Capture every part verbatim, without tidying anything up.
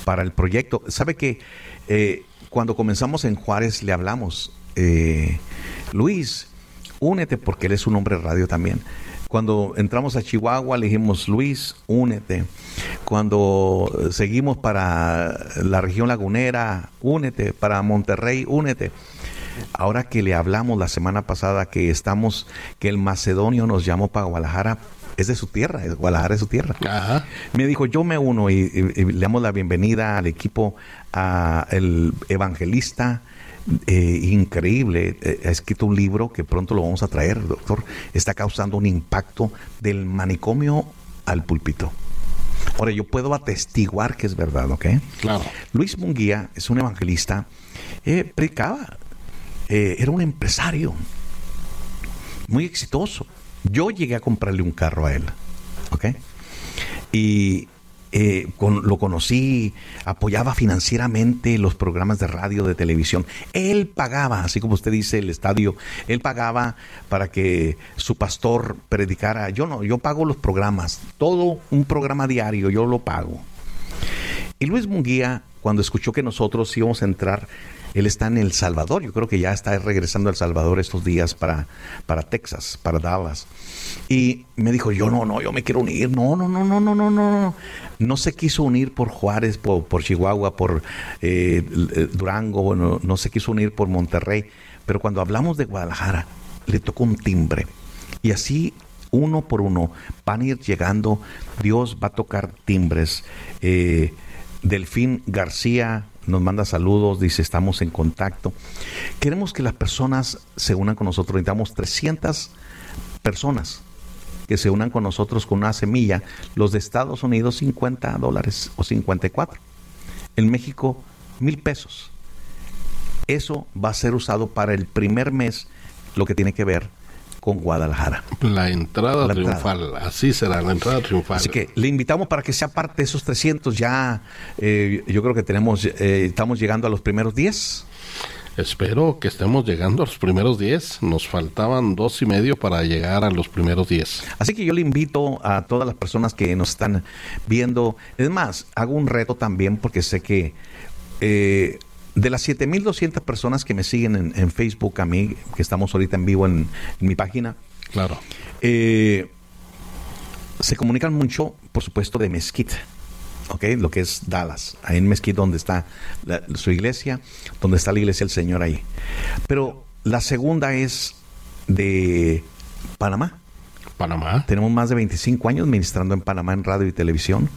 para el proyecto. ¿Sabe que eh, cuando comenzamos en Juárez le hablamos, eh, Luis, únete, porque él es un hombre de radio también. Cuando entramos a Chihuahua le dijimos, Luis, únete. Cuando seguimos para la región lagunera, únete. Para Monterrey, únete. Ahora que le hablamos la semana pasada que estamos, que el macedonio nos llamó para Guadalajara, es de su tierra, Guadalajara es su tierra. Ajá. Me dijo, yo me uno y, y, y le damos la bienvenida al equipo, a el evangelista, eh, increíble, eh, ha escrito un libro que pronto lo vamos a traer, doctor, está causando un impacto del manicomio al púlpito. Ahora, yo puedo atestiguar que es verdad, ¿ok? Claro. Luis Munguía es un evangelista, eh, predicaba, eh, era un empresario muy exitoso. Yo llegué a comprarle un carro a él, ¿ok? Y eh, con, lo conocí, apoyaba financieramente los programas de radio, de televisión. Él pagaba, así como usted dice, el estadio, él pagaba para que su pastor predicara. Yo no, yo pago los programas, todo un programa diario, yo lo pago. Y Luis Munguía, cuando escuchó que nosotros íbamos a entrar, él está en El Salvador, yo creo que ya está regresando a El Salvador estos días para, para Texas, para Dallas. Y me dijo, yo no, no, yo me quiero unir. No, no, no, no, no, no, no. No se quiso unir por Juárez, por, por Chihuahua, por eh, Durango, bueno, no se quiso unir por Monterrey. Pero cuando hablamos de Guadalajara, le tocó un timbre. Y así, uno por uno, van a ir llegando. Dios va a tocar timbres. Eh, Delfín García nos manda saludos, dice, estamos en contacto. Queremos que las personas se unan con nosotros. Necesitamos trescientas personas que se unan con nosotros con una semilla. Los de Estados Unidos, cincuenta dólares o cincuenta y cuatro. En México, mil pesos. Eso va a ser usado para el primer mes, lo que tiene que ver con Guadalajara. La entrada la triunfal, entrada. Así será, la entrada triunfal. Así que le invitamos para que sea parte de esos trescientos. Ya, eh, yo creo que tenemos, eh, estamos llegando a los primeros diez. Espero que estemos llegando a los primeros diez. Nos faltaban dos y medio para llegar a los primeros diez. Así que yo le invito a todas las personas que nos están viendo. Es más, hago un reto también porque sé que eh, de las siete mil doscientas personas que me siguen en, en Facebook, a mí, que estamos ahorita en vivo en, en mi página. Claro. Eh, se comunican mucho, por supuesto, de Mesquite. ¿Ok? Lo que es Dallas, ahí en Mesquite, donde está la, su iglesia, donde está la iglesia del Señor ahí. Pero la segunda es de Panamá. Panamá. Tenemos más de veinticinco años ministrando en Panamá en radio y televisión.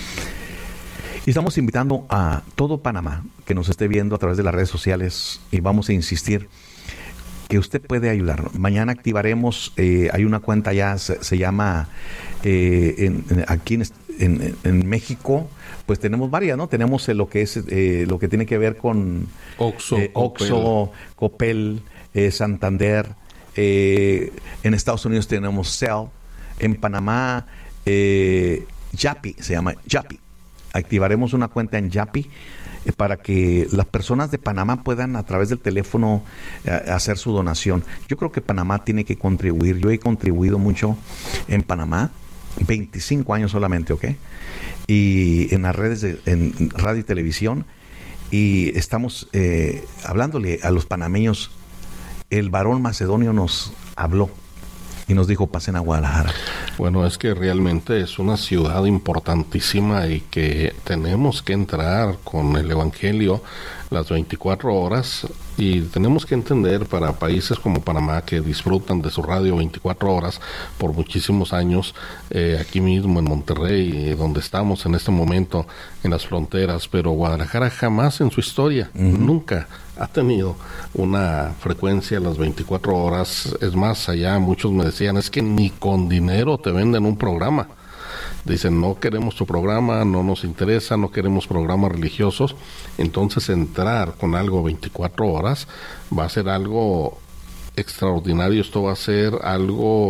Y estamos invitando a todo Panamá que nos esté viendo a través de las redes sociales, y vamos a insistir que usted puede ayudar. Mañana activaremos, eh, hay una cuenta ya, se, se llama eh, en, en, aquí en, en, en México, pues tenemos varias, ¿no? Tenemos eh, lo que es eh, lo que tiene que ver con Oxxo, eh, Oxxo, Coppel, eh, Santander. Eh, en Estados Unidos tenemos Cell. En Panamá, eh, Yapi, se llama Yapi. Activaremos una cuenta en Yapi eh, para que las personas de Panamá puedan a través del teléfono eh, hacer su donación. Yo creo que Panamá tiene que contribuir. Yo he contribuido mucho en Panamá, veinticinco años solamente, ¿ok? Y en las redes, de, en radio y televisión, y estamos eh, hablándole a los panameños. El varón macedonio nos habló y nos dijo, pasen a Guadalajara. Bueno, es que realmente es una ciudad importantísima y que tenemos que entrar con el Evangelio las veinticuatro horas, y tenemos que entender, para países como Panamá, que disfrutan de su radio veinticuatro horas por muchísimos años, eh, aquí mismo en Monterrey, eh, donde estamos en este momento en las fronteras, pero Guadalajara jamás en su historia, uh-huh. nunca ha tenido una frecuencia a las veinticuatro horas. Es más, allá muchos me decían, es que ni con dinero te venden un programa. Dicen, no queremos tu programa, no nos interesa, no queremos programas religiosos. Entonces entrar con algo veinticuatro horas va a ser algo extraordinario. Esto va a ser algo